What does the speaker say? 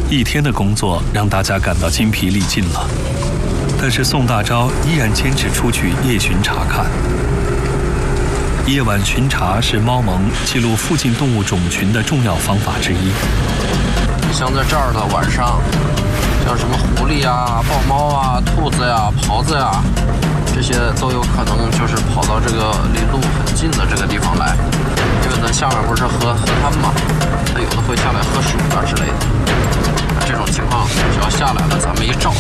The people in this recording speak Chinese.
一天的工作让大家感到筋疲力尽了，但是宋大钊依然坚持出去夜巡查看。夜晚巡查是猫盟记录附近动物种群的重要方法之一。 像在这儿的晚上，像什么狐狸啊、豹猫啊、兔子呀、狍子呀，这些都有可能就是跑到这个离路很近的这个地方来。因为咱下面不是河滩嘛，它有的会下来喝水啊之类的。这种情况只要下来了，咱们一照。